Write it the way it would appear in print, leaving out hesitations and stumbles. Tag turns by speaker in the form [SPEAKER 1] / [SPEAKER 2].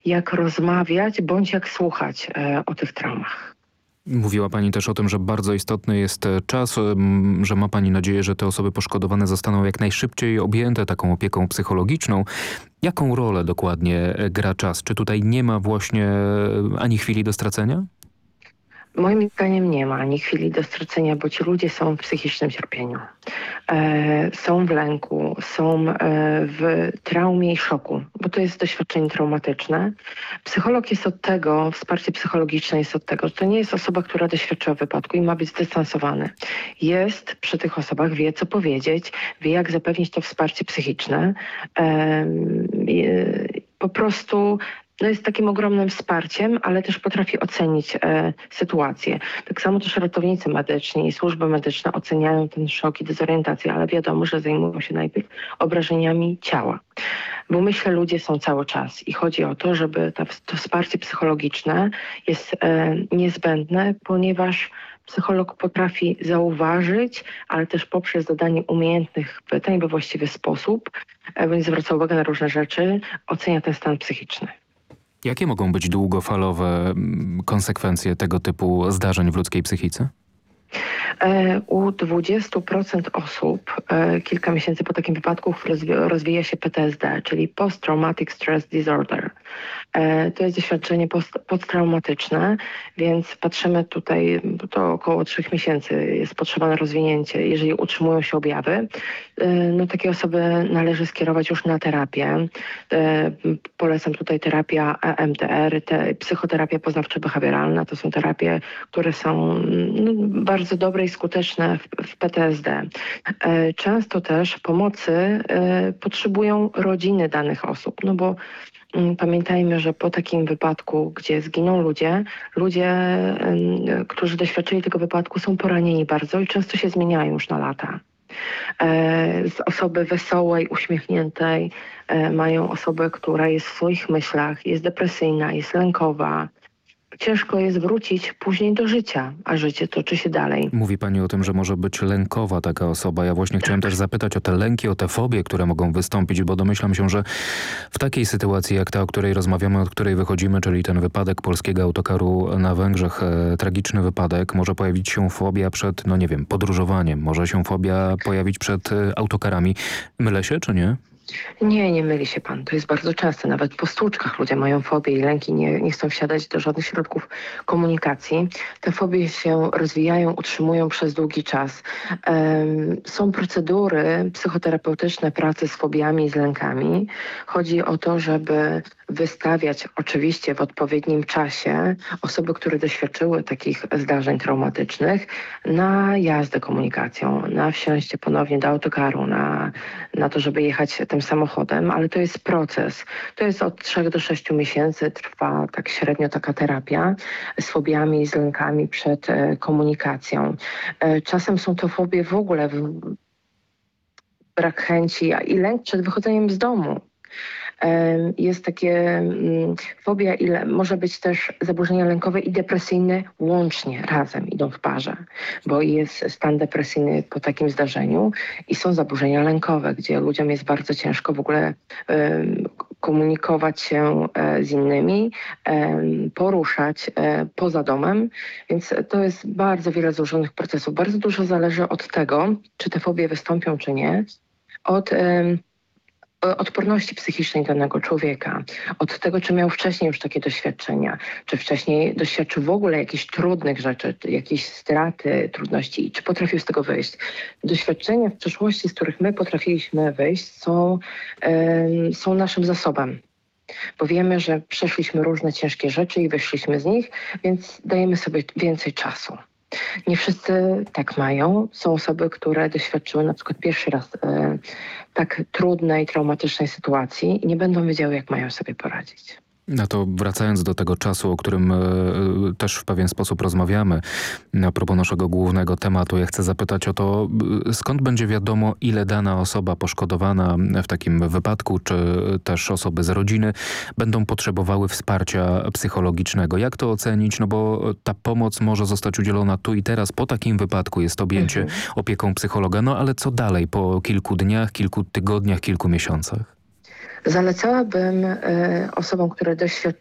[SPEAKER 1] jak rozmawiać bądź jak słuchać o tych traumach.
[SPEAKER 2] Mówiła pani też o tym, że bardzo istotny jest czas, że ma pani nadzieję, że te osoby poszkodowane zostaną jak najszybciej objęte taką opieką psychologiczną. Jaką rolę dokładnie gra czas? Czy tutaj nie ma właśnie ani chwili do stracenia?
[SPEAKER 1] Moim zdaniem nie ma ani chwili do stracenia, bo ci ludzie są w psychicznym cierpieniu. Są w lęku, są w traumie i szoku, bo to jest doświadczenie traumatyczne. Psycholog jest od tego, wsparcie psychologiczne jest od tego, że to nie jest osoba, która doświadczyła wypadku i ma być zdystansowany. Jest przy tych osobach, wie co powiedzieć, wie jak zapewnić to wsparcie psychiczne. Po prostu jest takim ogromnym wsparciem, ale też potrafi ocenić sytuację. Tak samo też ratownicy medyczni i służby medyczne oceniają ten szok i dezorientację, ale wiadomo, że zajmują się najpierw obrażeniami ciała. W umyśle ludzie są cały czas i chodzi o to, żeby to wsparcie psychologiczne jest niezbędne, ponieważ psycholog potrafi zauważyć, ale też poprzez zadanie umiejętnych pytań we właściwy sposób, będzie zwracał uwagę na różne rzeczy, ocenia ten stan psychiczny.
[SPEAKER 2] Jakie mogą być długofalowe konsekwencje tego typu zdarzeń w ludzkiej psychice?
[SPEAKER 1] U 20% osób kilka miesięcy po takim wypadku rozwija się PTSD, czyli Post Traumatic Stress Disorder. To jest doświadczenie posttraumatyczne, więc patrzymy tutaj, to około 3 miesięcy jest potrzeba na rozwinięcie. Jeżeli utrzymują się objawy, takie osoby należy skierować już na terapię. Polecam tutaj terapia EMDR, psychoterapia poznawczo-behawioralna. To są terapie, które są bardzo dobre i skuteczne w PTSD. Często też pomocy potrzebują rodziny danych osób, bo pamiętajmy, że po takim wypadku, gdzie zginą ludzie, którzy doświadczyli tego wypadku, są poranieni bardzo i często się zmieniają już na lata. Z osoby wesołej, uśmiechniętej mają osobę, która jest w swoich myślach, jest depresyjna, jest lękowa. Ciężko jest wrócić później do życia, a życie toczy się dalej.
[SPEAKER 2] Mówi pani o tym, że może być lękowa taka osoba. Ja właśnie chciałem też zapytać o te lęki, o te fobie, które mogą wystąpić, bo domyślam się, że w takiej sytuacji jak ta, o której rozmawiamy, od której wychodzimy, czyli ten wypadek polskiego autokaru na Węgrzech, tragiczny wypadek, może pojawić się fobia przed, podróżowaniem. Może się fobia pojawić przed autokarami. Mylę się, czy nie?
[SPEAKER 1] Nie myli się pan. To jest bardzo częste. Nawet po stłuczkach ludzie mają fobie i lęki, nie chcą wsiadać do żadnych środków komunikacji. Te fobie się rozwijają, utrzymują przez długi czas. Są procedury psychoterapeutyczne pracy z fobiami i z lękami. Chodzi o to, żeby wystawiać oczywiście w odpowiednim czasie osoby, które doświadczyły takich zdarzeń traumatycznych na jazdę komunikacją, na wsiąście ponownie do autokaru, na to, żeby jechać tym samochodem, ale to jest proces. To jest od 3 do 6 miesięcy, trwa tak średnio taka terapia z fobiami i z lękami przed komunikacją. Czasem są to fobie w ogóle, brak chęci i lęk przed wychodzeniem z domu. Jest takie fobia, może być też zaburzenia lękowe i depresyjne łącznie, razem idą w parze, bo jest stan depresyjny po takim zdarzeniu i są zaburzenia lękowe, gdzie ludziom jest bardzo ciężko w ogóle komunikować się z innymi, poruszać poza domem, więc to jest bardzo wiele złożonych procesów. Bardzo dużo zależy od tego, czy te fobie wystąpią, czy nie, od odporności psychicznej danego człowieka, od tego, czy miał wcześniej już takie doświadczenia, czy wcześniej doświadczył w ogóle jakichś trudnych rzeczy, jakiejś straty, trudności i czy potrafił z tego wyjść. Doświadczenia w przeszłości, z których my potrafiliśmy wyjść, są naszym zasobem. Bo wiemy, że przeszliśmy różne ciężkie rzeczy i wyszliśmy z nich, więc dajemy sobie więcej czasu. Nie wszyscy tak mają. Są osoby, które doświadczyły na przykład pierwszy raz tak trudnej, traumatycznej sytuacji i nie będą wiedziały, jak mają sobie poradzić.
[SPEAKER 2] No to wracając do tego czasu, o którym też w pewien sposób rozmawiamy, a propos naszego głównego tematu, ja chcę zapytać o to, skąd będzie wiadomo, ile dana osoba poszkodowana w takim wypadku, czy też osoby z rodziny będą potrzebowały wsparcia psychologicznego. Jak to ocenić? No bo ta pomoc może zostać udzielona tu i teraz. Po takim wypadku jest objęcie opieką psychologa. No ale co dalej po kilku dniach, kilku tygodniach, kilku miesiącach?
[SPEAKER 1] Zalecałabym osobom, które